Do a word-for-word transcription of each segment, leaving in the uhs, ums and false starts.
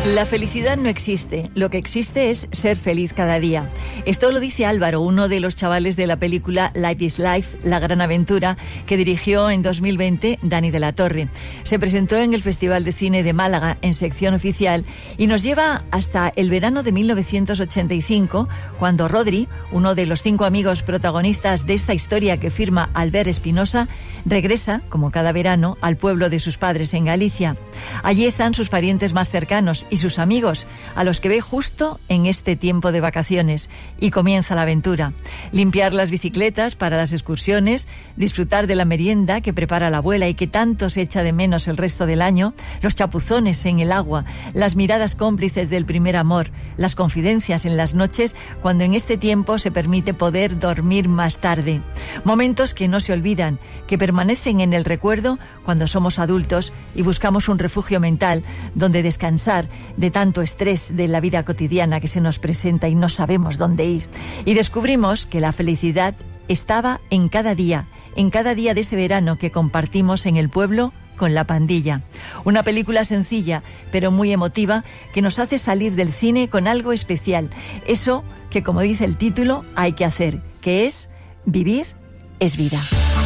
La felicidad no existe, lo que existe es ser feliz cada día. Esto lo dice Álvaro, uno de los chavales de la película Life is Life, La Gran Aventura, que dirigió en dos mil veinte Dani de la Torre. Se presentó en el Festival de Cine de Málaga en sección oficial y nos lleva hasta el verano de mil novecientos ochenta y cinco, cuando Rodri, uno de los cinco amigos protagonistas de esta historia que firma Albert Espinosa, regresa, como cada verano, al pueblo de sus padres en Galicia. Allí están sus parientes más cercanos y sus amigos, a los que ve justo en este tiempo de vacaciones, y comienza la aventura. Limpiar las bicicletas para las excursiones, disfrutar de la merienda que prepara la abuela y que tanto se echa de menos el resto del año, los chapuzones en el agua, las miradas cómplices del primer amor, las confidencias en las noches cuando en este tiempo se permite poder dormir más tarde. Momentos que no se olvidan, que permanecen en el recuerdo cuando somos adultos y buscamos un refugio mental donde descansar de tanto estrés de la vida cotidiana que se nos presenta y no sabemos dónde ir. Y descubrimos que la felicidad estaba en cada día, en cada día de ese verano que compartimos en el pueblo con la pandilla. Una película sencilla, pero muy emotiva, que nos hace salir del cine con algo especial. Eso que, como dice el título, hay que hacer, que es vivir es vida.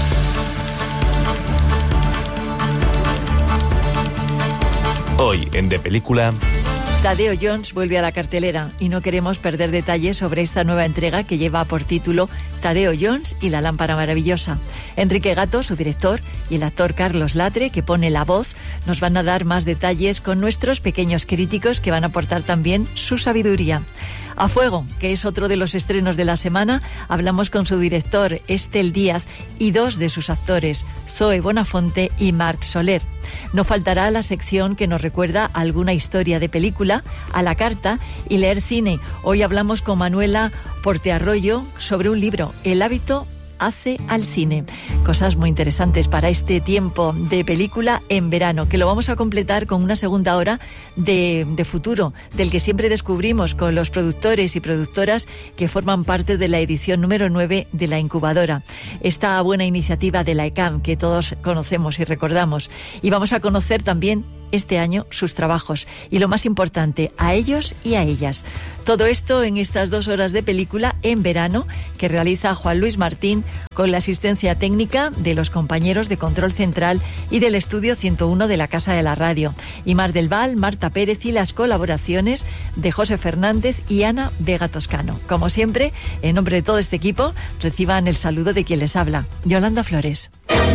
Hoy en De Película... Tadeo Jones vuelve a la cartelera y no queremos perder detalles sobre esta nueva entrega que lleva por título Tadeo Jones y la lámpara maravillosa. Enrique Gato, su director, y el actor Carlos Latre, que pone la voz, nos van a dar más detalles con nuestros pequeños críticos que van a aportar también su sabiduría. A Fuego, que es otro de los estrenos de la semana, hablamos con su director, Estel Díaz, y dos de sus actores, Zoe Bonafonte y Marc Soler. No faltará la sección que nos recuerda alguna historia de película, a la carta y leer cine. Hoy hablamos con Manuela Portearroyo sobre un libro, El hábito hace al cine. Cosas muy interesantes para este tiempo de película en verano, que lo vamos a completar con una segunda hora de, de futuro, del que siempre descubrimos con los productores y productoras que forman parte de la edición número nueve de la incubadora. Esta buena iniciativa de la E C A M que todos conocemos y recordamos. Y vamos a conocer también este año sus trabajos y, lo más importante, a ellos y a ellas. Todo esto en estas dos horas de película en verano que realiza Juan Luis Martín con la asistencia técnica de los compañeros de Control Central y del Estudio ciento uno de la Casa de la Radio, y Mar del Val, Marta Pérez y las colaboraciones de José Fernández y Ana Vega Toscano. Como siempre, en nombre de todo este equipo, reciban el saludo de quien les habla, Yolanda Flores.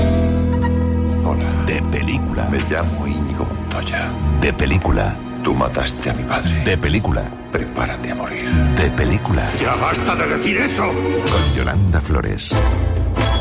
Hola. De Película. Me llamo Íñigo Montoya. De Película. Tú mataste a mi padre. De Película. Prepárate a morir. De Película. ¡Ya basta de decir eso! Con Yolanda Flores.